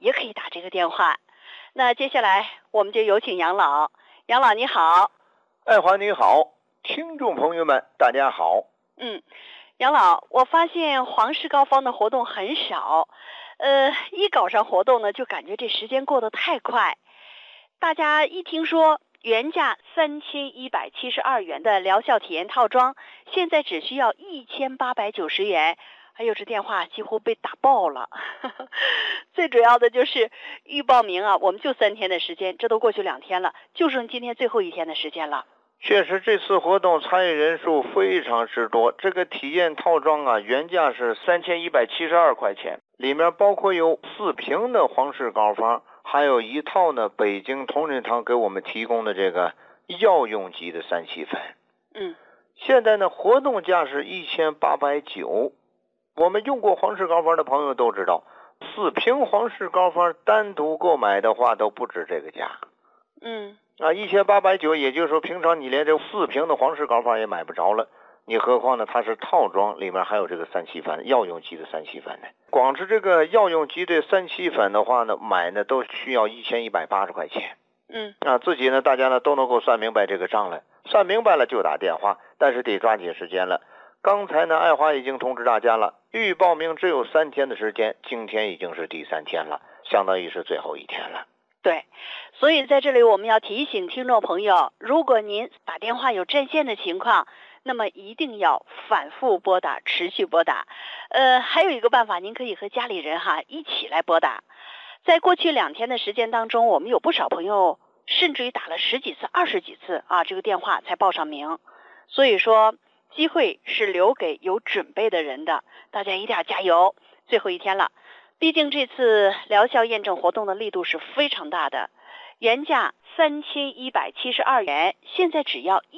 也可以打这个电话。那接下来我们就有请杨老。杨老你好。 爱华你好，听众朋友们大家好。 杨老，我发现黄氏膏方的活动很少，一搞上活动呢，就感觉这时间过得太快。大家一听说原价3172元的疗效体验套装，现在只需要1890元。哎呦，这电话几乎被打爆了。最主要的就是预报名啊，我们就3天的时间，这都过去2天了，就剩今天最后1天的时间了。 确实这次活动参与人数非常之多，这个体验套装啊，原价是3172块钱，里面包括有4瓶的黄氏膏方，还有1套呢北京同仁堂给我们提供的这个药用级的3七粉。现在呢活动价是1890。我们用过黄氏膏方的朋友都知道，4瓶黄氏膏方单独购买的话都不止这个价。1890，也就是说平常你连这4瓶的黄氏膏方也买不着了，你何况呢它是套装，里面还有这个3七粉，药用级的3七粉呢。光是这个药用级的3七粉的话呢，买呢都需要1180块钱。自己呢大家呢都能够算明白这个账了，算明白了就打电话，但是得抓紧时间了。刚才呢爱华已经通知大家了，预报名只有3天的时间，今天已经是第3天了，相当于是最后1天了。 对，所以在这里我们要提醒听众朋友，如果您打电话有占线的情况，那么一定要反复拨打，持续拨打。还有一个办法，您可以和家里人一起来拨打。在过去2天的时间当中，我们有不少朋友甚至于打了10几次、20几次这个电话才报上名。所以说机会是留给有准备的人的，大家一定要加油。最后1天了，毕竟这次疗效验证活动的力度是非常大的，原价3172元，现在只要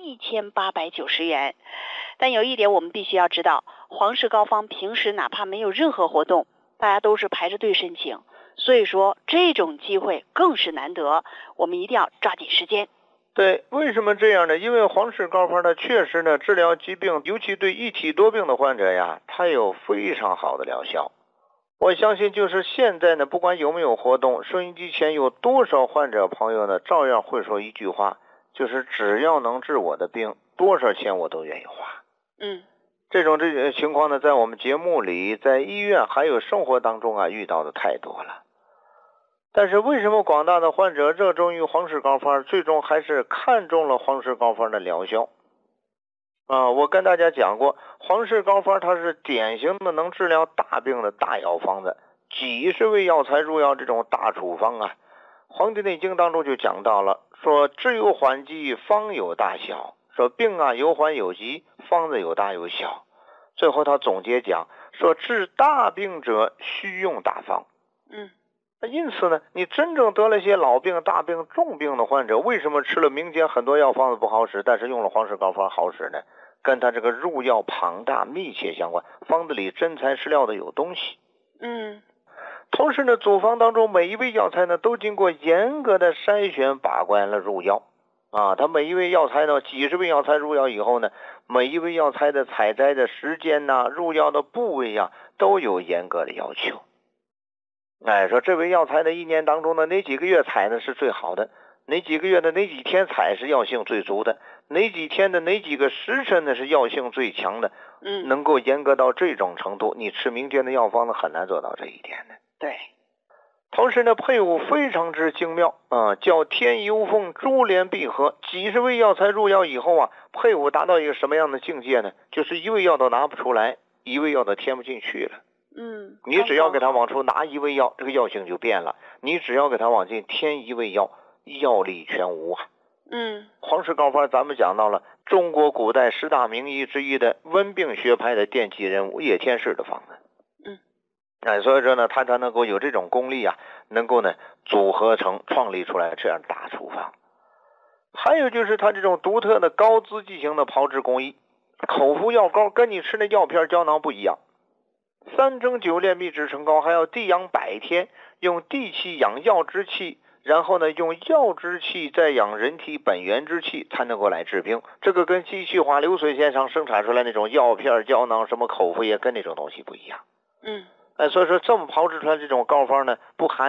1890元。但有一点我们必须要知道，黄氏膏方平时哪怕没有任何活动，大家都是排着队申请，所以说这种机会更是难得，我们一定要抓紧时间。 对，为什么这样呢？因为黄氏膏方呢确实呢治疗疾病，尤其对一体多病的患者呀，它有非常好的疗效。我相信就是现在呢，不管有没有活动，收音机前有多少患者朋友呢，照样会说一句话，就是只要能治我的病，多少钱我都愿意花。这种情况呢，在我们节目里，在医院还有生活当中遇到的太多了。但是为什么广大的患者热衷于黄氏膏方，最终还是看中了黄氏膏方的疗效？我跟大家讲过，黄氏膏方它是典型的能治疗大病的大药方子，几十味药材入药这种大处方啊。黄帝内经当中就讲到了，说治有缓急，方有大小，说病有缓有急，方子有大有小。最后他总结讲说，治大病者需用大方。因此呢，你真正得了一些老病、大病、重病的患者，为什么吃了民间很多药方子不好使，但是用了黄氏膏方好使呢？跟他这个入药庞大密切相关，方子里真材实料的有东西。同时呢，组方当中每一味药材呢都经过严格的筛选把关了入药它每一味药材呢，几十味药材入药以后呢，每一味药材的采摘的时间入药的部位都有严格的要求。说这味药材的1年当中呢，哪几个月采呢是最好的，哪几个月的哪几天采是药性最足的，哪几天的哪几个时辰呢是药性最强的。能够严格到这种程度，你吃民间的药方呢很难做到这一点的。 对， 同时呢，配伍非常之精妙叫天衣无缝，珠联璧合。几十味药材入药以后配伍达到一个什么样的境界呢？就是一味药都拿不出来，一味药都填不进去了。你只要给他往出拿一味药，这个药性就变了；你只要给他往进添一味药，药力全无黄氏膏方咱们讲到了中国古代10大名医之一的温病学派的奠基人物叶天士的方子。所以说呢，他才能够有这种功力能够呢组合成创立出来这样大处方。还有就是他这种独特的高资剂型的炮制工艺，口服药膏跟你吃的药片胶囊不一样。3蒸9炼秘制成膏，还要地养100天，用地气养药之气，然后呢用药之气再养人体本源之气，才能够来治病。这个跟机器化流水线上生产出来那种药片胶囊什么口服液跟那种东西不一样。所以说这么炮制出来这种膏方呢，不寒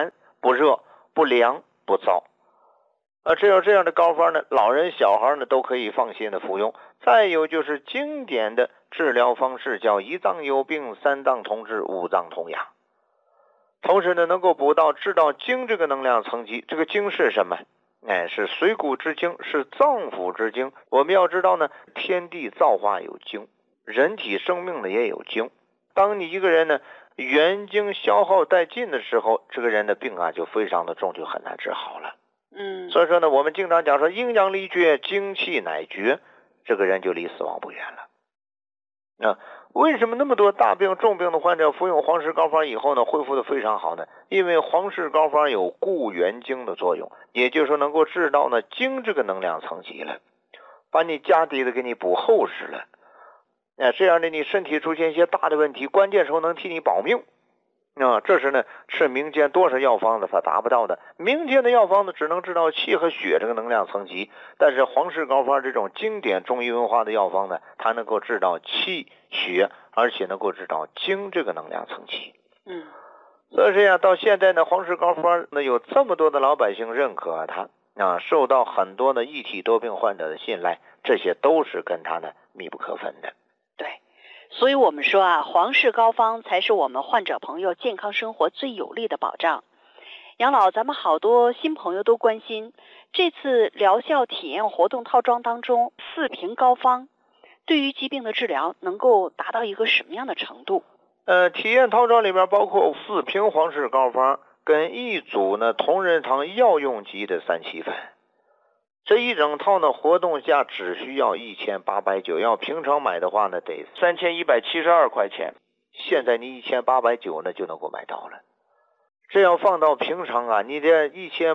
不热、不凉、不燥。只有这样的膏方呢，老人小孩呢都可以放心的服用。再有就是经典的治疗方式，叫一脏有病，三脏同治，五脏同养。同时呢，能够补到治到精这个能量层级。这个精是什么？是水谷之精，是脏腑之精。我们要知道呢，天地造化有精，人体生命呢也有精。当你一个人呢元精消耗殆尽的时候，这个人的病就非常的重，就很难治好了。所以说呢，我们经常讲说阴阳离绝，精气乃绝，这个人就离死亡不远了。为什么那么多大病重病的患者服用黄氏膏方以后呢，恢复的非常好呢？因为黄氏膏方有固元精的作用，也就是说能够治到呢精这个能量层级了，把你家底的给你补厚实了。这样的你身体出现一些大的问题，关键时候能替你保命。这是呢吃民间多少药方子它达不到的。民间的药方子只能治到气和血这个能量层级，但是黄氏膏方这种经典中医文化的药方呢，它能够治到气血，而且能够治到精这个能量层级。所以这样到现在呢，黄氏膏方呢有这么多的老百姓认可它，受到很多的异体多病患者的信赖，这些都是跟它呢密不可分的。 对，所以我们说黄氏膏方才是我们患者朋友健康生活最有力的保障。杨老，咱们好多新朋友都关心，这次疗效体验活动套装当中4瓶膏方对于疾病的治疗能够达到一个什么样的程度？ 体验套装里边包括4瓶黄氏膏方跟1组呢同仁堂药用级的3七粉。这一整套呢活动价只需要1890，要平常买的话呢得3172块钱，现在你1890呢就能够买到了。这要放到平常你这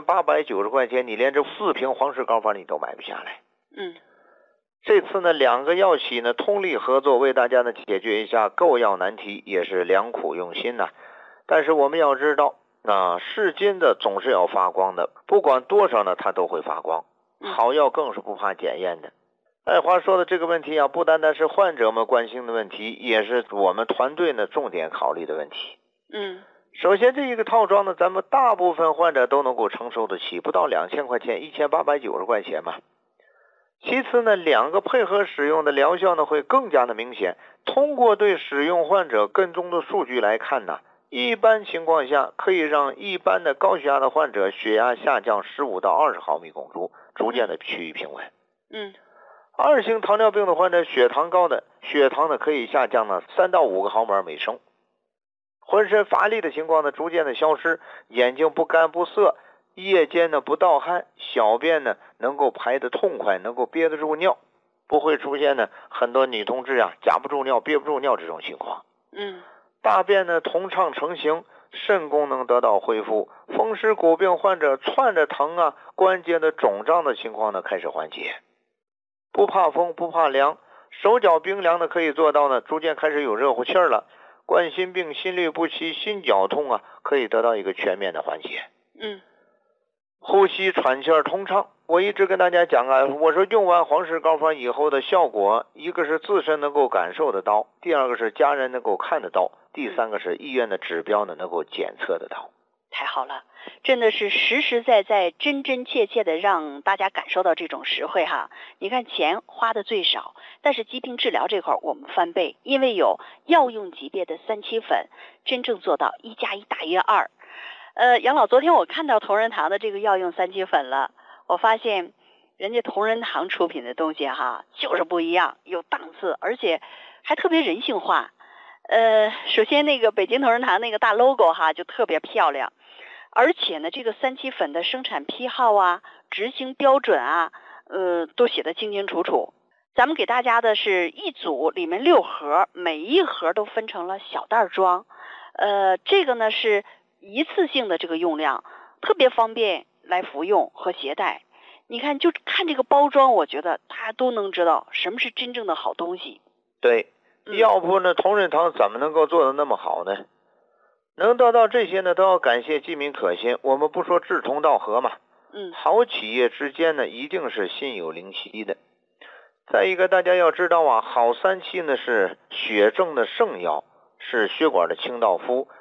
1890块钱，你连这4瓶黄氏膏方你都买不下来。这次呢2个药企呢通力合作，为大家呢解决一下购药难题，也是良苦用心呐。但是我们要知道是金的总是要发光的，不管多少呢它都会发光。好药更是不怕检验的。爱华说的这个问题不单单是患者们关心的问题，也是我们团队呢重点考虑的问题。首先这一个套装呢，咱们大部分患者都能够承受得起，不到2000块钱，1890块钱嘛。其次呢，2个配合使用的疗效呢会更加的明显。通过对使用患者跟踪的数据来看呢，一般情况下可以让一般的高血压的患者血压下降15到20毫米汞柱，逐渐的趋于平稳。2型糖尿病的患者血糖高的，血糖呢可以下降了3到5个毫摩尔每升。浑身乏力的情况呢逐渐的消失，眼睛不干不涩，夜间呢不盗汗，小便呢能够排得痛快，能够憋得住尿，不会出现呢很多女同志夹不住尿憋不住尿这种情况。大便呢通畅成型，肾功能得到恢复，风湿骨病患者窜着疼关节的肿胀的情况呢开始缓解，不怕风不怕凉，手脚冰凉的可以做到呢逐渐开始有热乎气儿了。冠心病、心律不齐、心绞痛可以得到一个全面的缓解。呼吸喘气儿通畅。我一直跟大家讲我说用完黄氏膏方以后的效果，一个是自身能够感受得到，第二个是家人能够看得到，第三个是医院的指标呢能够检测得到。 太好了，真的是实实在在真真切切的让大家感受到这种实惠你看钱花的最少，但是疾病治疗这块我们翻倍，因为有药用级别的3七粉，真正做到1+1大于2。杨老，昨天我看到同仁堂的这个药用3七粉了，我发现人家同仁堂出品的东西就是不一样，有档次，而且还特别人性化。首先那个北京同仁堂那个大 logo 就特别漂亮，而且呢这个3七粉的生产批号执行标准都写得清清楚楚。咱们给大家的是一组里面6盒，每一盒都分成了小袋装。这个呢是一次性的这个用量，特别方便来服用和携带。你看就看这个包装，我觉得大家都能知道什么是真正的好东西。 对，要不呢同仁堂怎么能够做得那么好呢？能得到这些呢都要感谢机敏可心。我们不说志同道合嘛，好企业之间呢一定是心有灵犀的。再一个大家要知道好3七呢是血症的圣药，是血管的清道夫，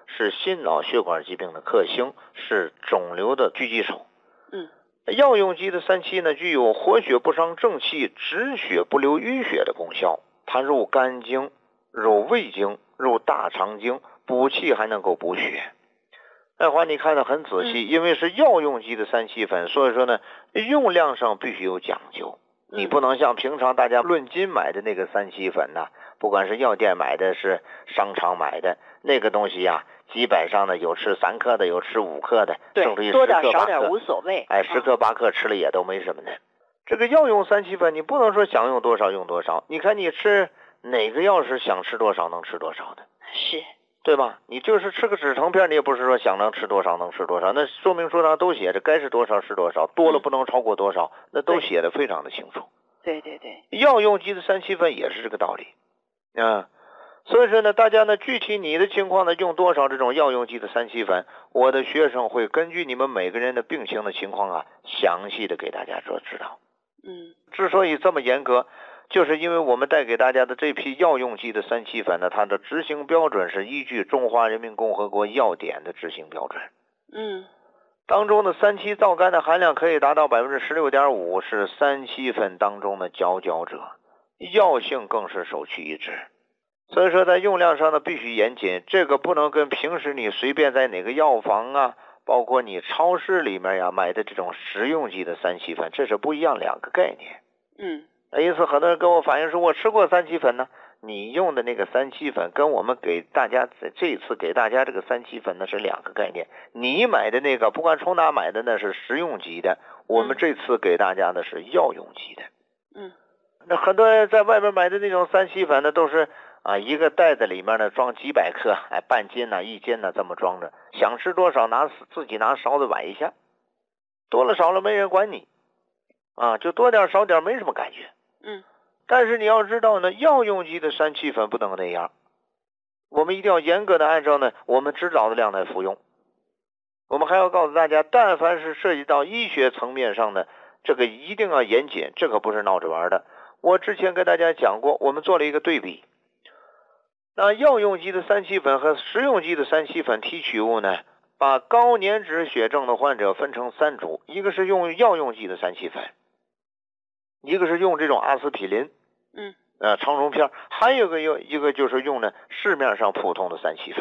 是心脑血管疾病的克星，是肿瘤的狙击手。药用级的三七呢，具有活血不伤正气、止血不留淤血的功效。它入肝经、入胃经、入大肠经，补气还能够补血。爱华，你看得很仔细，因为是药用级的三七粉，所以说呢，用量上必须有讲究。你不能像平常大家论斤买的那个三七粉呐，不管是药店买的是商场买的那个东西呀，基本上呢有吃3克的，有吃5克的，甚至于多点 10克少点 8克无所谓。 10克8克吃了也都没什么的。这个药用三七粉，你不能说想用多少用多少，你看你吃哪个药是想吃多少能吃多少的， 是， 对吧？你就是吃个止疼片，你也不是说想能吃多少能吃多少，那说明书上都写着该是多少是多少，多了不能超过多少，那都写的非常的清楚。 对对对， 药用级的三七粉也是这个道理啊。所以说呢，大家呢具体你的情况呢用多少这种药用级的三七粉，我的学生会根据你们每个人的病情的情况啊，详细的给大家做指导。之所以这么严格，就是因为我们带给大家的这批药用级的三七粉呢，它的执行标准是依据中华人民共和国药典的执行标准。当中的三七皂苷的含量可以达到 16.5%， 是三七粉当中的佼佼者，药性更是首屈一指。所以说在用量上呢必须严谨，这个不能跟平时你随便在哪个药房啊，包括你超市里面呀买的这种食用级的三七粉，这是不一样两个概念。因此很多人跟我反映说，我吃过三七粉呢，你用的那个三七粉跟我们给大家这次给大家这个三七粉呢是两个概念。你买的那个不管从哪买的那是食用级的，我们这次给大家的是药用级的。那很多人在外面买的那种三七粉呢，都是一个袋子里面呢装几百克，半斤呢1斤呢这么装着，想吃多少自己拿勺子崴一下，多了少了没人管你就多点少点没什么感觉。但是你要知道呢，药用级的三七粉不能那样，我们一定要严格的按照呢我们指导的量来服用。我们还要告诉大家，但凡是涉及到医学层面上的，这个一定要严谨，这可不是闹着玩的。我之前跟大家讲过，我们做了一个对比，那药用级的三七粉和食用级的三七粉提取物呢，把高粘脂血症的患者分成3组，一个是用药用级的三七粉，一个是用这种阿司匹林长绒片，还有一个就是用呢市面上普通的三七粉。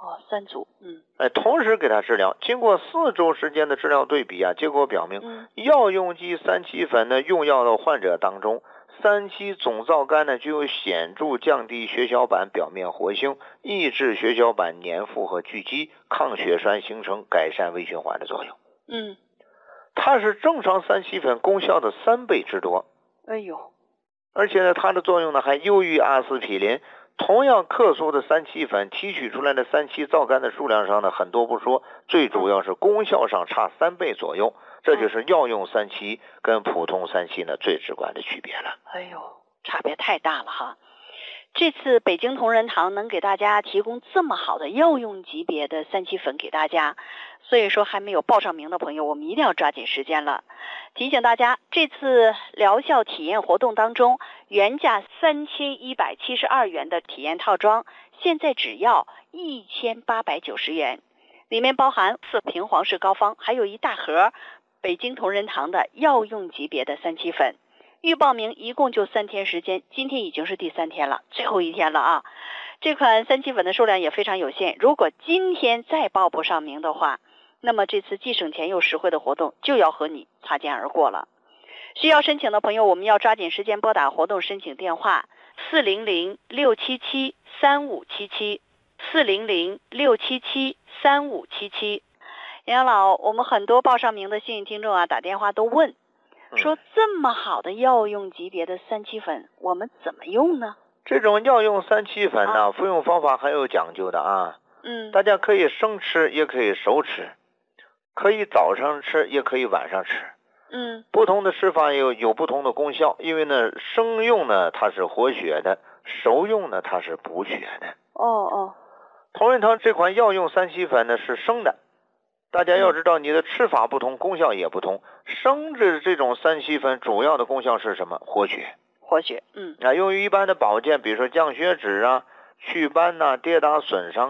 3组。 同时给他治疗，经过4周时间的治疗对比结果表明，药用级三七粉呢用药的患者当中，三七总皂苷呢具有显著降低血小板表面活性、抑制血小板粘附和聚集、抗血栓形成、改善微循环的作用。它是正常三七粉功效的3倍之多。而且呢，它的作用呢还优于阿司匹林。同样克数的三七粉提取出来的三七皂苷的数量上呢很多不说，最主要是功效上差3倍左右，这就是药用三七跟普通三七呢最直观的区别了。 差别太大了哈。这次北京同仁堂能给大家提供这么好的药用级别的三七粉给大家，所以说还没有报上名的朋友，我们一定要抓紧时间了。提醒大家，这次疗效体验活动当中，原价3172元的体验套装，现在只要1890元，里面包含4瓶皇氏膏方，还有一大盒北京同仁堂的药用级别的三七粉。预报名一共就3天时间，今天已经是第3天了，最后一天了啊！这款三七粉的数量也非常有限，如果今天再报不上名的话，那么这次既省钱又实惠的活动就要和你擦肩而过了。需要申请的朋友，我们要抓紧时间拨打活动申请电话400-677-3577 400-677-3577。杨老，我们很多报上名的幸运听众打电话都问说，这么好的药用级别的三七粉我们怎么用呢？ 这种药用三七粉呢服用方法很有讲究的大家可以生吃也可以熟吃，可以早上吃也可以晚上吃。不同的吃法有不同的功效，因为呢生用呢它是活血的，熟用呢它是补血的。同仁堂这款药用三七粉呢是生的，大家要知道你的吃法不同，功效也不同。生这种三七粉主要的功效是什么？活血。用于一般的保健，比如说降血脂去斑跌打损伤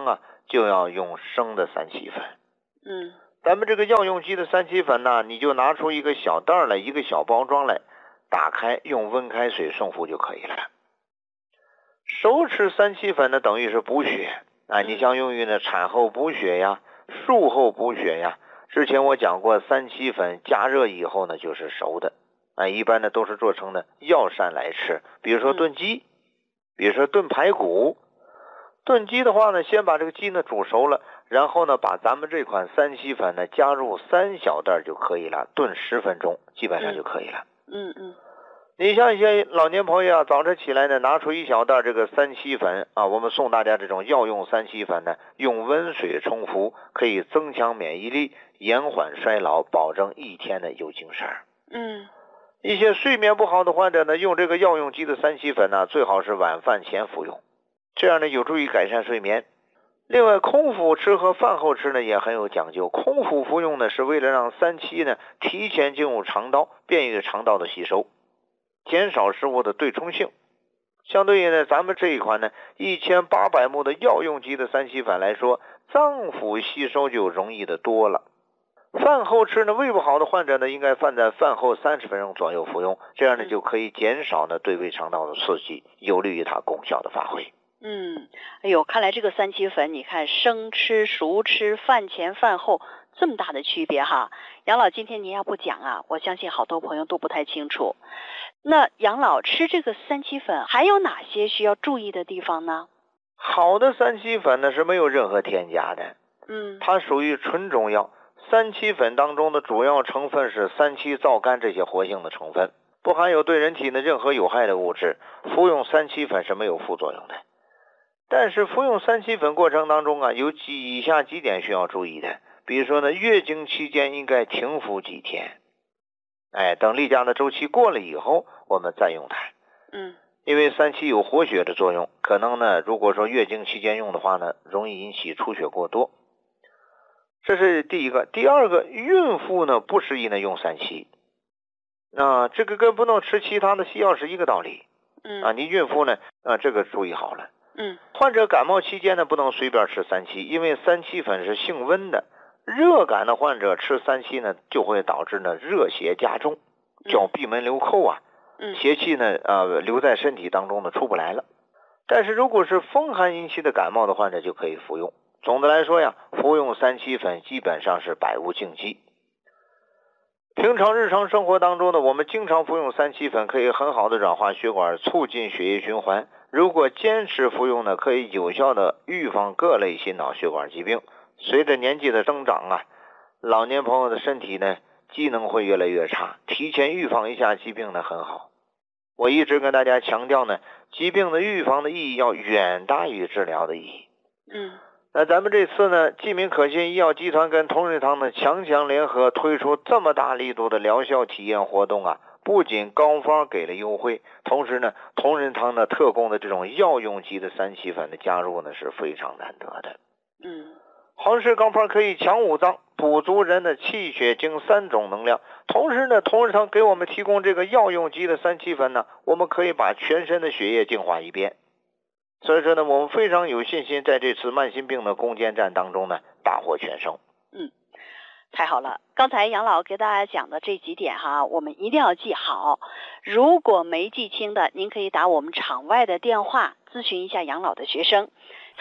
就要用生的三七粉。咱们这个药用机的三七粉呢，你就拿出一个小袋来，一个小包装来，打开用温开水送服就可以了。熟吃三七粉呢，等于是补血啊！你像用于呢产后补血呀、术后补血呀。之前我讲过，三七粉加热以后呢就是熟的啊，一般呢都是做成呢药膳来吃，比如说炖鸡，比如说炖排骨。炖鸡的话呢，先把这个鸡呢煮熟了，然后呢把咱们这款三七粉呢加入3小袋就可以了，炖10分钟基本上就可以了。你像一些老年朋友啊，早晨起来呢拿出1小袋这个三七粉啊，我们送大家这种药用三七粉呢，用温水冲服，可以增强免疫力，延缓衰老，保证一天的有精神。一些睡眠不好的患者呢，用这个药用机的三七粉呢，最好是晚饭前服用，这样呢有助于改善睡眠。另外，空腹吃和饭后吃呢也很有讲究。空腹服用呢是为了让三七呢提前进入肠道，便于肠道的吸收，减少食物的对冲性。相对于呢咱们这一款呢1800目的药用机的三七粉来说，脏腑吸收就容易的多了。饭后吃呢，胃不好的患者呢，应该放在饭后30分钟左右服用，这样呢就可以减少呢对胃肠道的刺激，有利于它功效的发挥。 哎呦，看来这个三七粉，你看生吃、熟吃、饭前饭后这么大的区别哈。杨老，今天您要不讲啊，我相信好多朋友都不太清楚。那杨老吃这个三七粉还有哪些需要注意的地方呢？ 好的三七粉呢是没有任何添加的，它属于纯中药。三七粉当中的主要成分是三七皂苷这些活性的成分，不含有对人体的任何有害的物质，服用三七粉是没有副作用的。但是服用三七粉过程当中啊，有以下几点需要注意的，比如说呢，月经期间应该停服几天，等例假的周期过了以后，我们再用它。因为三七有活血的作用，可能呢，如果说月经期间用的话呢，容易引起出血过多。这是第一个。第二个，孕妇呢不适宜呢用三七，这个跟不能吃其他的西药是一个道理。你孕妇呢这个注意好了。患者感冒期间呢不能随便吃三七，因为三七粉是性温的，热感的患者吃三七呢就会导致呢热邪加重，叫闭门留寇啊。邪气呢留在身体当中呢出不来了。但是如果是风寒引起的感冒的患者就可以服用。总的来说呀，服用三七粉基本上是百无禁忌。平常日常生活当中呢，我们经常服用三七粉，可以很好的软化血管，促进血液循环。如果坚持服用呢，可以有效的预防各类心脑血管疾病。随着年纪的增长啊，老年朋友的身体呢机能会越来越差，提前预防一下疾病呢很好。我一直跟大家强调呢，疾病的预防的意义要远大于治疗的意义。那咱们这次呢，济民可信医药集团跟同仁堂呢强联合推出这么大力度的疗效体验活动啊，不仅膏方给了优惠，同时呢，同仁堂呢特供的这种药用级的三七粉的加入呢是非常难得的。皇氏膏方可以强五脏，补足人的气血精3种能量，同时呢，同仁堂给我们提供这个药用级的三七粉呢，我们可以把全身的血液净化一遍。所以说呢，我们非常有信心在这次慢性病的攻坚战当中呢大获全胜。 太好了，刚才杨老给大家讲的这几点哈，我们一定要记好。如果没记清的，您可以打我们场外的电话咨询一下杨老的学生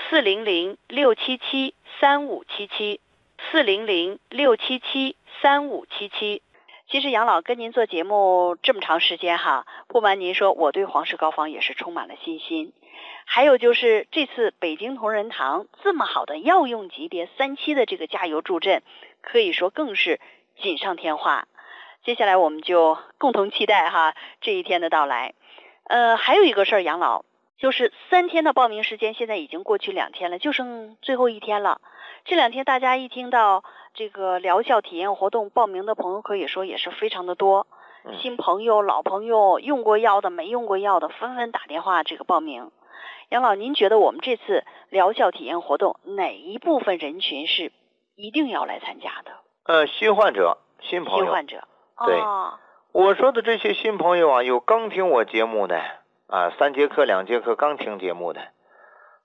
，400-677-3577 400-677-3577。其实杨老跟您做节目这么长时间哈，不瞒您说，我对皇氏膏方也是充满了信心。还有就是这次北京同仁堂这么好的药用级别三七的这个加油助阵，可以说更是锦上添花。接下来我们就共同期待哈这一天的到来。还有一个事儿，杨老，就是3天的报名时间现在已经过去2天了，就剩最后1天了。这2天大家一听到这个疗效体验活动，报名的朋友可以说也是非常的多。新朋友、老朋友，用过药的、没用过药的，纷纷打电话这个报名。杨老，您觉得我们这次疗效体验活动哪一部分人群是一定要来参加的？ 新患者、新朋友。 新患者。 对。我说的这些新朋友啊，有刚听我节目的3节课、2节课刚听节目的，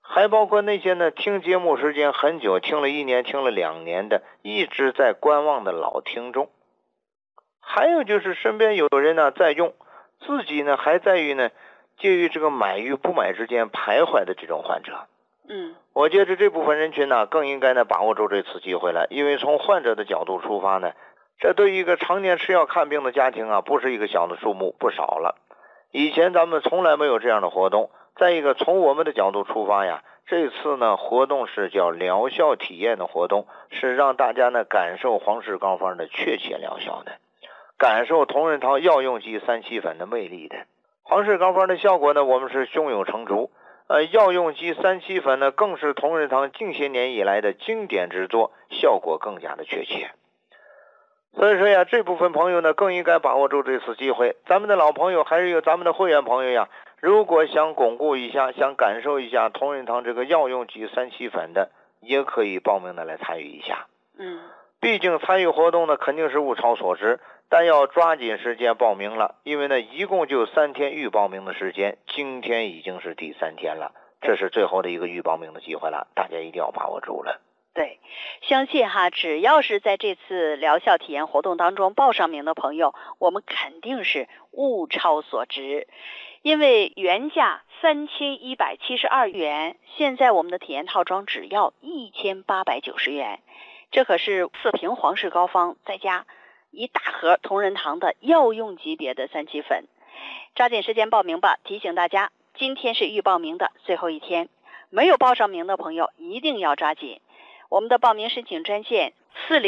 还包括那些呢听节目时间很久，听了1年，听了2年的，一直在观望的老听众。还有就是身边有人呢在用，自己呢还在于呢介于这个买与不买之间徘徊的这种患者。我觉得这部分人群呢更应该呢把握住这次机会了，因为从患者的角度出发呢，这对于一个常年吃药看病的家庭啊，不是一个小的数目，不少了。以前咱们从来没有这样的活动。再一个，从我们的角度出发呀，这次呢活动是叫疗效体验的活动，是让大家呢感受黄氏膏方的确切疗效的，感受同仁堂药用级3七粉的魅力的。黄氏膏方的效果呢，我们是胸有成竹。药用级3七粉呢，更是同仁堂近些年以来的经典之作，效果更加的确切。所以说呀，这部分朋友呢更应该把握住这次机会。咱们的老朋友还是有咱们的会员朋友呀，如果想巩固一下，想感受一下同仁堂这个药用级3七粉的，也可以报名的来参与一下。毕竟参与活动呢肯定是物超所值，但要抓紧时间报名了，因为呢一共就3天预报名的时间，今天已经是第3天了，这是最后的一个预报名的机会了，大家一定要把握住了。 对，相信哈，只要是在这次疗效体验活动当中报上名的朋友，我们肯定是物超所值。因为原价3172元，现在我们的体验套装只要1890元，这可是4瓶黄氏膏方再加一大盒同仁堂的药用级别的3七粉。抓紧时间报名吧，提醒大家，今天是预报名的最后一天，没有报上名的朋友一定要抓紧。我们的报名申请专线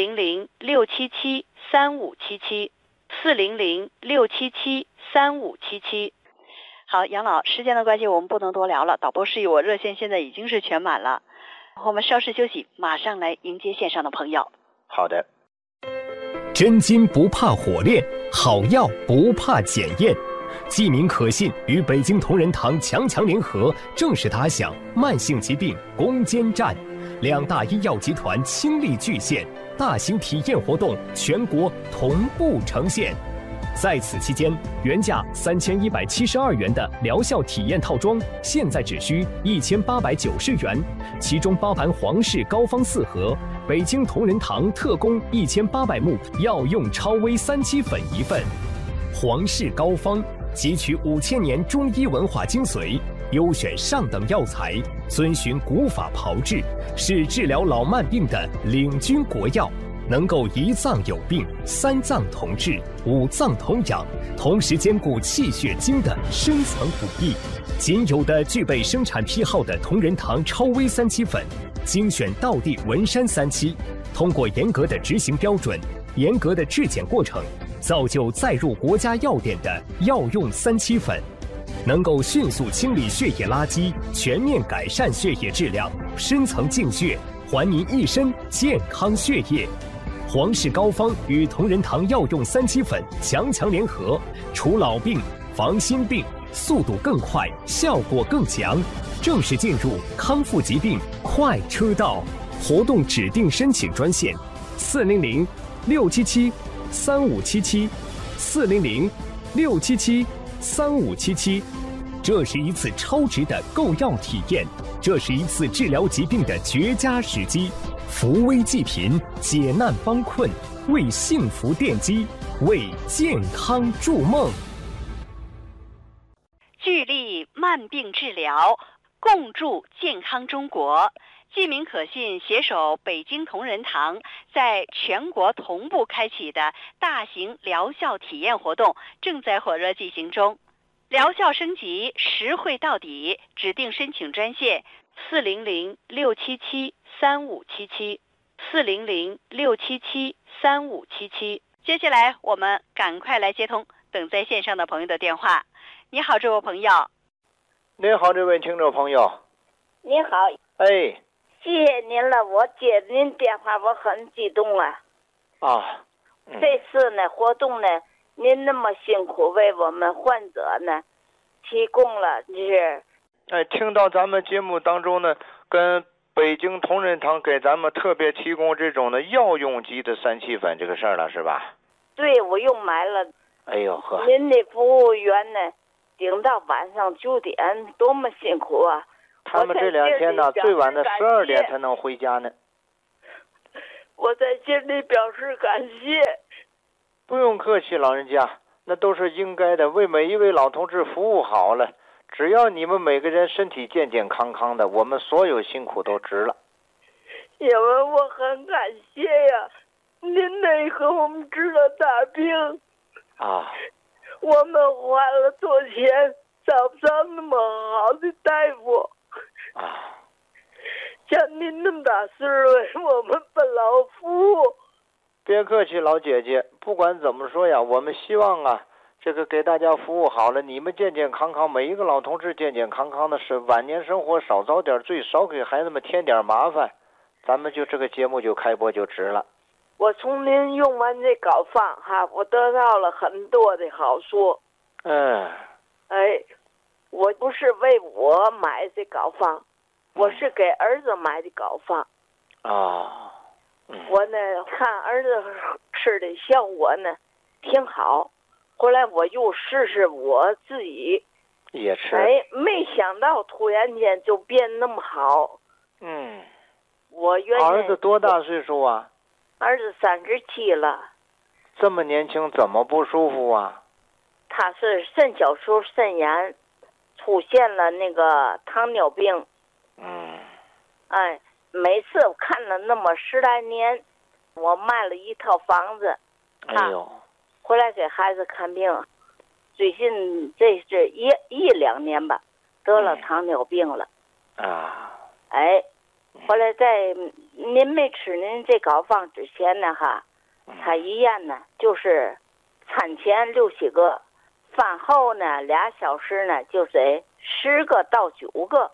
400-677-3577 400-677-3577。好，杨老，时间的关系我们不能多聊了，导播示意我热线现在已经是全满了，我们稍事休息，马上来迎接线上的朋友。 好的。 真金不怕火炼，好药不怕检验。济民可信与北京同仁堂强联合，正式打响慢性疾病攻坚战。2大医药集团倾力巨献，大型体验活动全国同步呈现。在此期间，原价3172元的疗效体验套装，现在只需1890元，其中包含黄氏膏方4盒，北京同仁堂特供1800目药用超微3七粉1份。黄氏膏方汲取5000年中医文化精髓，优选上等药材，遵循古法炮制，是治疗老慢病的领军国药，能够1脏有病3脏同治5脏同养，同时兼顾气血精的深层补益。仅有的具备生产批号的同仁堂超微3七粉，精选道地文山3七，通过严格的执行标准、严格的质检过程，造就载入国家药典的药用3七粉，能够迅速清理血液垃圾，全面改善血液质量，深层净血，还您一身健康血液。黄氏膏方与同仁堂药用3七粉强联合，除老病防新病，速度更快，效果更强，正式进入康复疾病快车道。活动指定申请专线400-677-3577 400-677-3577。这是一次超值的购药体验，这是一次治疗疾病的绝佳时机。扶危济贫，解难帮困，为幸福奠基，为健康筑梦。 聚力慢病治疗，共筑健康中国。济民可信携手北京同仁堂，在全国同步开启的大型疗效体验活动正在火热进行中。疗效升级，实惠到底，指定申请专线400-677-3577 400-677-3577。接下来我们赶快来接通等在线上的朋友的电话。你好，这位朋友。 你好，这位听众朋友。 你好。 哎， 谢谢您了，我接您电话，我很激动啊。这次呢活动呢，您那么辛苦为我们患者呢提供了听到咱们节目当中呢，跟北京同仁堂给咱们特别提供这种的药用级的3七粉这个事儿了，是吧？ 对，我又买了。 哎呦呵， 您的服务员呢顶到晚上9点，多么辛苦啊！ 他们这2天呢，最晚的12点才能回家呢。 我在心里表示感谢。 不用客气，老人家，那都是应该的，为每一位老同志服务好了。只要你们每个人身体健健康康的，我们所有辛苦都值了。 因为我很感谢呀，您得给我们治了大病啊， 我们花了多钱找不着那么好的大夫啊， 像您那么大岁数为我们不劳服务。 别客气，老姐姐，不管怎么说呀，我们希望啊，这个给大家服务好了，你们健健康康，每一个老同志健健康康的，是晚年生活少遭点罪，少给孩子们添点麻烦，咱们就这个节目就开播就值了。 我从您用完这膏方哈，我得到了很多的好处。我不是为我买这膏方，我是给儿子买的膏方。我呢看儿子吃的效果呢挺好，后来我又试试我自己也吃。 没想到突然间就变那么好。我原来儿子多大岁数啊？ 儿子37了。 这么年轻怎么不舒服啊？ 他是肾小球肾炎，出现了那个糖尿病。每次我看了那么10来年，我卖了一套房子，回来给孩子看病。最近这是一两年吧，得了糖尿病了。后来在您没吃您这膏方之前呢哈，他医院呢就是餐前6、7个，饭后呢2小时呢就得10个到9个。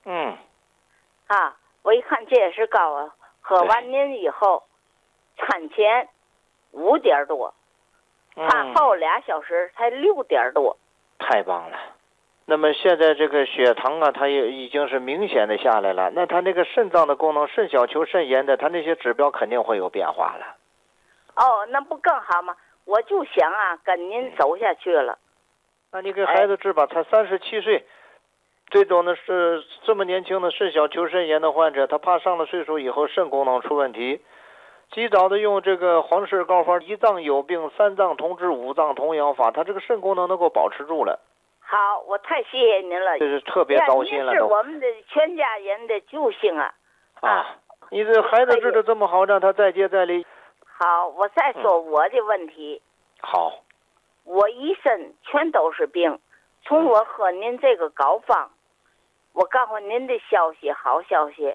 我一看这也是高啊，喝完您以后，餐前5点多，饭后2小时才6点多。 太棒了。那么现在这个血糖啊，它也已经是明显的下来了。那它那个肾脏的功能，肾小球肾炎的，它那些指标肯定会有变化了。 那不更好吗？我就想啊，跟您走下去了。 那你给孩子治吧，才37岁，这种的是这么年轻的肾小球肾炎的患者，他怕上了岁数以后肾功能出问题，及早的用这个黄氏膏方，1脏有病3脏同治5脏同养法，他这个肾功能能够保持住了。 好，我太谢谢您了， 这是特别糟心了。 您是我们的全家人的救星啊！ 你这孩子治的这么好，让他再接再厉。 好，我再说我的问题。 好， 我一身全都是病，从我喝您这个膏方，我告诉您的消息，好消息，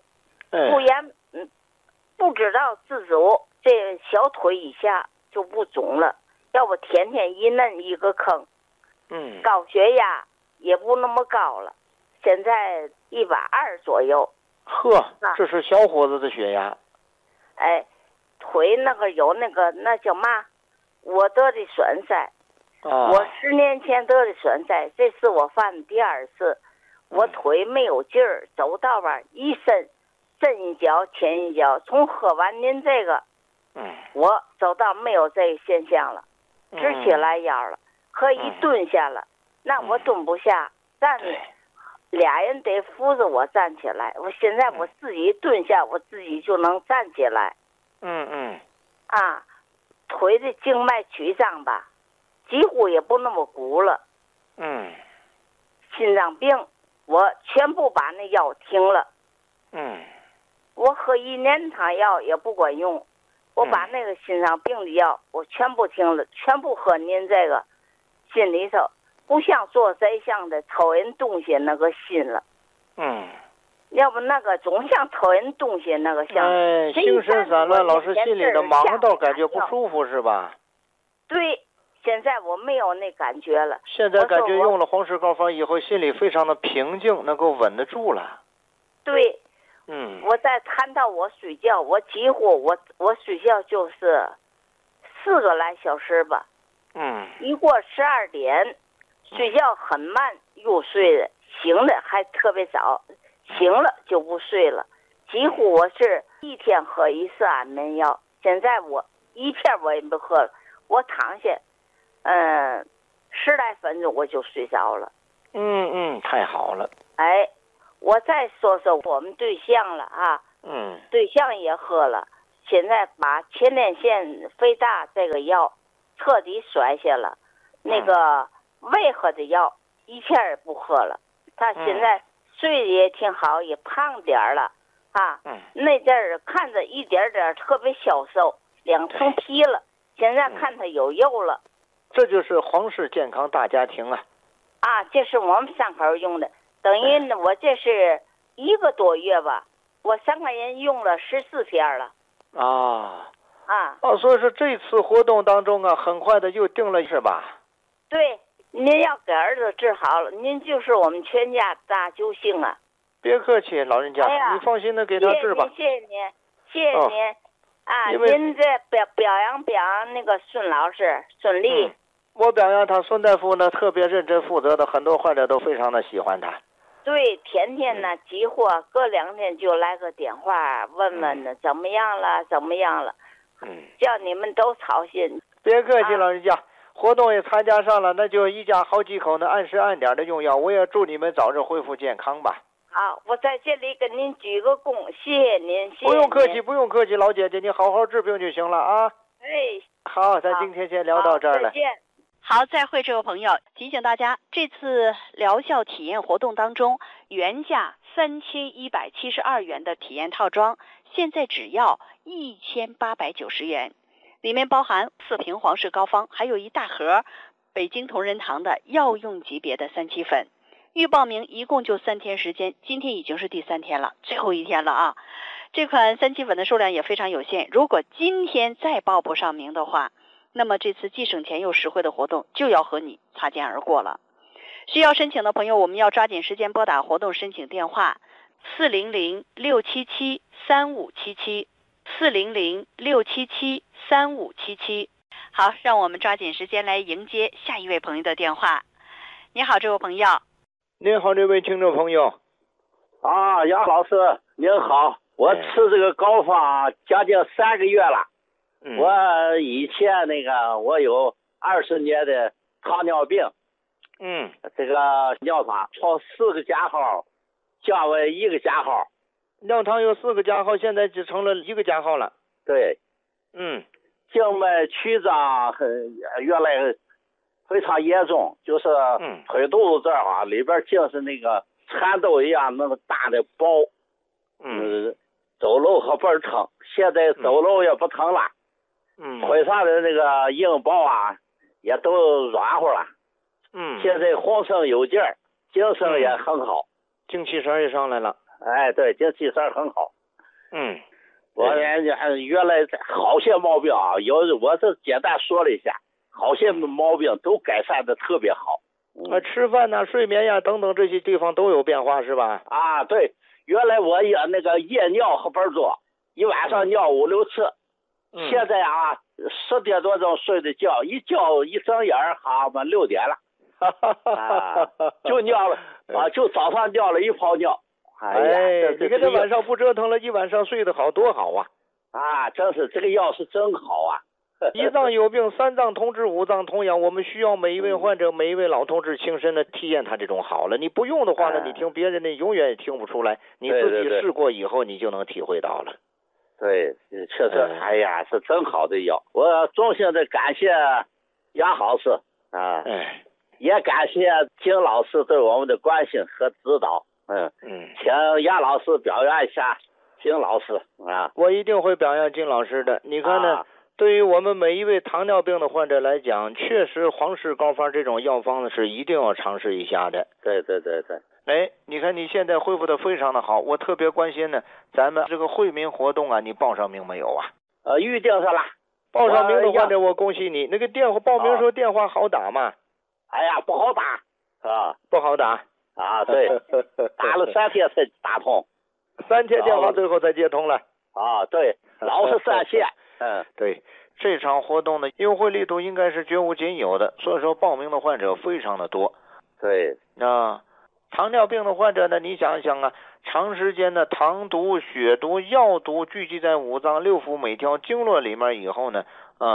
不知道自主，这小腿以下就不肿了，要不天天一嫩一个坑。高血压也不那么高了，现在120左右。 这是小伙子的血压。 腿那个有那叫嘛？我得的栓塞。我10年前得的栓塞，这是我犯的第2次。我腿没有劲儿，走道吧一伸一脚前一脚。从喝完您这个，我走道没有这个现象了，直起来腰了。可以蹲下了，那我蹲不下，站俩人得扶着我站起来。我现在我自己蹲下，我自己就能站起来。腿的静脉曲张吧，几乎也不那么鼓了。心脏病我全部把那药停了。我喝1年汤药也不管用，我把那个心脏病的药我全部停了，全部喝您这个。心里头不像做贼像的抽人东西那个心了。要不那个总像抽人东西那个像。 精神散乱，老是心里的忙到感觉不舒服是吧？ 对，现在我没有那感觉了。 现在感觉用了黄氏膏方以后，心里非常的平静，能够稳得住了。 对。我再谈到我睡觉，我几乎我睡觉就是4个来小时吧。一过12点，睡觉很慢，入睡了，醒了还特别早，醒了就不睡了。几乎我是1天喝1次安眠药，现在我1片我也不喝了，我躺下10来分钟我就睡着了。 太好了。 我再说说我们对象了啊。对象也喝了，现在把前列腺肥大这个药彻底甩下了，那个胃喝的药一天也不喝了。他现在睡得也挺好，也胖点了啊。那阵儿看着一点点特别消瘦，2层皮了，现在看他有肉了。 这就是皇氏健康大家庭啊。 这是我们3口用的，等于呢我这是1个多月吧，我3个人用了14片了。 所以说这次活动当中啊，很快的又定了是吧？ 对，您要给儿子治好了，您就是我们全家大救星啊！ 别客气，老人家，你放心的给他治吧。 谢谢您您这表扬那个孙老师孙俪。 我表扬他，孙大夫呢特别认真负责的，很多患者都非常的喜欢他。 对，天天呢急货，隔2天就来个电话问问呢怎么样了。叫你们都操心。 别客气，老人家，活动也参加上了，那就一家好几口呢，按时按点的用药。我也祝你们早日恢复健康吧。 好，我在这里跟您鞠个躬，谢谢您。 不用客气，老姐姐，你好好治病就行了啊。好，咱今天先聊到这儿了。 再见。 好，再会，这位朋友。提醒大家，这次疗效体验活动当中，原价3172元的体验套装，现在只要1890元，里面包含4瓶皇氏膏方，还有一大盒北京同仁堂的药用级别的3七粉。预报名一共就3天时间，今天已经是第3天了，最后一天了啊！这款3七粉的数量也非常有限，如果今天再报不上名的话，那么这次既省钱又实惠的活动就要和你擦肩而过了。需要申请的朋友，我们要抓紧时间拨打活动申请电话400-677-3577 400-677-3577。好，让我们抓紧时间来迎接下一位朋友的电话。你好，这位朋友。 您好，这位听众朋友。 杨老师您好，我吃这个膏方将近3个月了。我以前我有20年的糖尿病。这个尿糖从4个加号降为1个加号。 尿糖有4个加号，现在只成了1个加号了。 对。静脉曲张原来非常严重，就是腿肚子这儿里边竟是那个蚕豆一样那么大的包。走路可倍儿疼，现在走路也不疼了。腿上的那个硬包也都软和了。现在浑身有劲儿，精神也很好， 精气神也上来了。 对，精气神很好。我原来好些毛病我这简单说了一下，好些毛病都改善的特别好。 吃饭睡眠呀等等这些地方都有变化是吧？ 对，原来我也夜尿可倍儿多，一晚上尿5-6次。现在10点多钟睡的觉，一睁眼6点了。就尿了就早上尿了1泡尿。 你看这晚上不折腾了，一晚上睡得好多好啊！ 真是这个药是真好啊！ 1脏有病，3脏通治，5脏通养。我们需要每一位患者，每一位老同志亲身的体验他这种好了。你不用的话呢，你听别人的永远也听不出来，你自己试过以后你就能体会到了。 对，确实是真好的药。我衷心的感谢杨老师也感谢金老师对我们的关心和指导。请杨老师表扬一下金老师我一定会表扬金老师的。你看呢，对于我们每一位糖尿病的患者来讲，确实皇氏膏方这种药方呢是一定要尝试一下的。 对。 你看你现在恢复的非常的好，我特别关心呢，咱们这个惠民活动你报上名没有预定上了。 报上名的患者我恭喜你。那个报名时候电话好打吗？ 不好打不好打对，打了3天才打通 ，3天电话最后才接通了。 对，老是占线。 对，这场活动的优惠力度应该是绝无仅有的，所以说报名的患者非常的多。 对， 糖尿病的患者呢，你想想长时间的糖毒、血毒、药毒聚集在5脏6腑每条经络里面以后呢，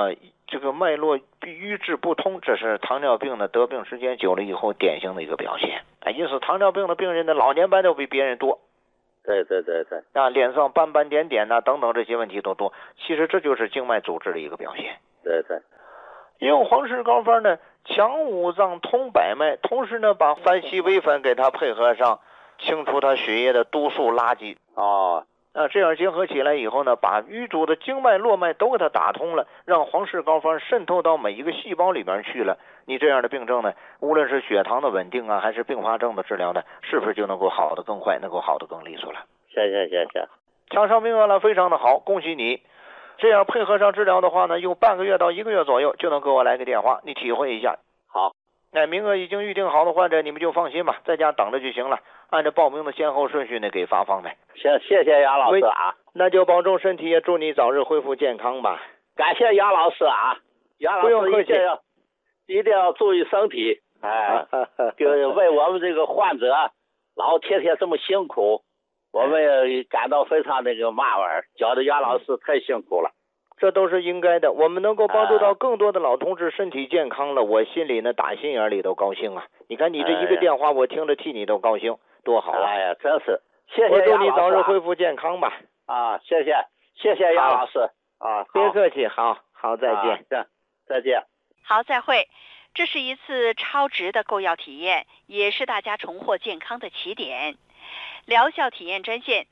这个脉络瘀滞不通，这是糖尿病的得病时间久了以后典型的一个表现。因此糖尿病的病人的老年斑都比别人多。 对脸上斑斑点点等等这些问题都多，其实这就是静脉阻滞的一个表现。 对， 用黄氏膏方呢，强五脏通百脉，同时呢把番烯微粉给它配合上，清除它血液的毒素垃圾。这样结合起来以后呢，把瘀阻的经脉络脉都给它打通了，让黄氏膏方渗透到每一个细胞里边去了。你这样的病症呢，无论是血糖的稳定还是并发症的治疗呢，是不是就能够好的更快，能够好的更利索了？ 谢。 抢上名额了，非常的好，恭喜你。这样配合上治疗的话呢，用半个月到1个月左右就能给我来个电话，你体会一下。 好。 名额已经预定好的患者，你们就放心吧，在家等着就行了，按照报名的先后顺序呢给发放呗。 行，谢谢杨老师啊。 那就保重身体，也祝你早日恢复健康吧。 感谢杨老师啊，杨老师不用客气， 一定要注意身体。就是为我们这个患者老天天这么辛苦，我们也感到非常纳闷，觉得杨老师太辛苦了。 这都是应该的，我们能够帮助到更多的老同志身体健康了，我心里呢打心眼里都高兴啊。你看你这一个电话，我听着替你都高兴，多好啊。 真是谢谢杨老师。 我祝你早日恢复健康吧。 谢谢杨老师别客气，好，再见。 再见。 好，再会。这是一次超值的购药体验，也是大家重获健康的起点。疗效体验专线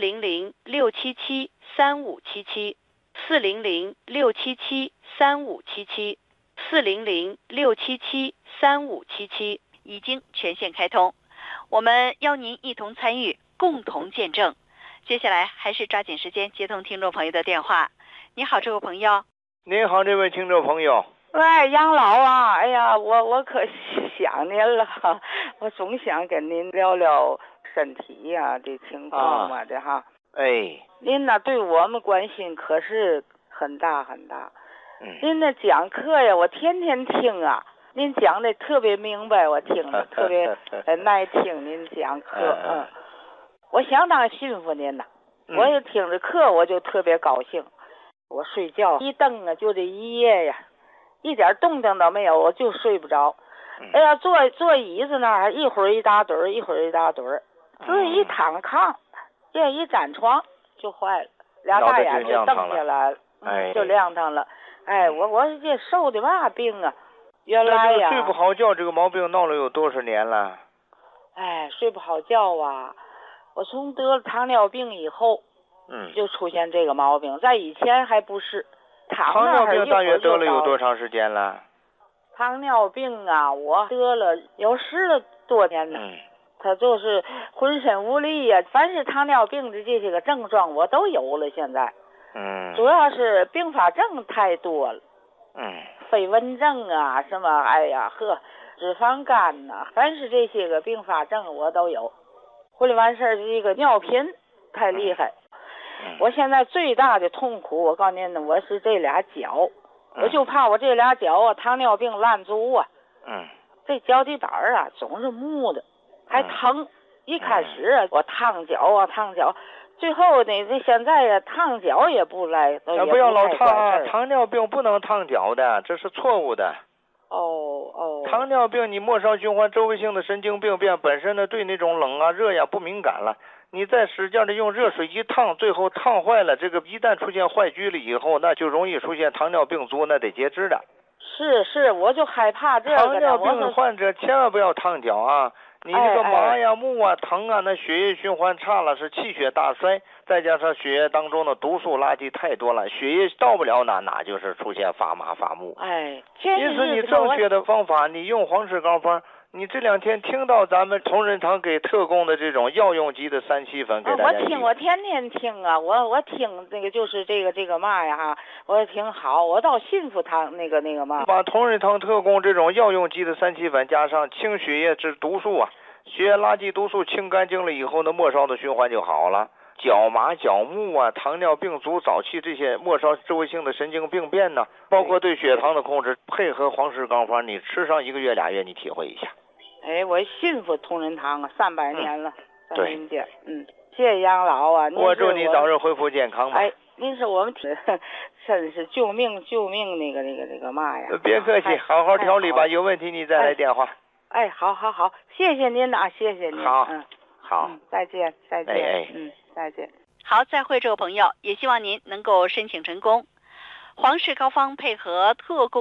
400-677-3577。400-677-3577 400-677-3577已经全线开通，我们邀您一同参与，共同见证。接下来还是抓紧时间接通听众朋友的电话。你好，这位朋友。 您好，这位听众朋友。 喂，杨老啊，哎呀，我可想您了，我总想跟您聊聊身体呀这情况嘛的哈。您呢对我们关心可是很大很大。您那讲课呀，我天天听啊，您讲的特别明白，我听的特别耐听。您讲课，我相当信服您呐。我也听着课，我就特别高兴。我睡觉一瞪啊，就这一夜呀，一点动静都没有，我就睡不着。哎呀，坐椅子那儿，一会儿一大堆儿，一会儿一大堆儿。这一躺炕，这一沾床就坏了，俩大眼就瞪下来了，就亮堂了。我这受的嘛病啊？原来呀， 睡不好觉这个毛病闹了有多少年了？ 睡不好觉啊！我从得了糖尿病以后，就出现这个毛病，在以前还不是。 糖尿病大约得了有多长时间了？ 糖尿病啊，我得了有10多年了。他就是浑身无力呀，凡是糖尿病的这些个症状我都有了。现在，主要是并发症太多了。飞蚊症啊，什么脂肪肝呐，凡是这些个并发症我都有。后来完事儿，这个尿频太厉害。我现在最大的痛苦，我告诉您呢，我是这俩脚，我就怕我这俩脚啊，糖尿病烂足啊。这脚底板啊，总是木的。还疼，一开始啊，我烫脚，最后呢，现在呀，烫脚也不来， 不要老烫啊！糖尿病不能烫脚的，这是错误的。糖尿病你末梢循环周围性的神经病变本身呢，对那种冷啊、热呀不敏感了，你再使劲的用热水一烫，最后烫坏了，这个一旦出现坏疽了以后，那就容易出现糖尿病足，那得截肢的。 是，我就害怕这个。 糖尿病患者千万不要烫脚啊！你这个麻呀、木啊、疼啊，那血液循环差了，是气血大衰，再加上血液当中的毒素垃圾太多了，血液到不了哪就是出现发麻发木。因此你正确的方法，你用黄氏膏方，你这2天听到咱们同仁堂给特供的这种药用级的3七粉给大家我天天听啊，我听那个就是这个嘛呀哈，我挺好，我倒信服他那个嘛。 把同仁堂特供这种药用级的3七粉加上清血液治毒素啊，血液垃圾毒素清干净了以后呢，末梢的循环就好了。脚麻、脚木啊、糖尿病足、早期这些末梢周围性的神经病变呢，包括对血糖的控制，配合黄氏膏方，你吃上1个月、2月，你体会一下。 我信服同仁堂啊，300年了。 对， 谢谢杨老啊。 我祝你早日恢复健康吧。 您是我们真是救命那个嘛呀！ 别客气，好好调理吧。有问题你再来电话。 哎，好，谢谢您呐，谢谢您。 好，好， 再见。再见。 好，再会，这位朋友，也希望您能够申请成功。皇氏高方配合特供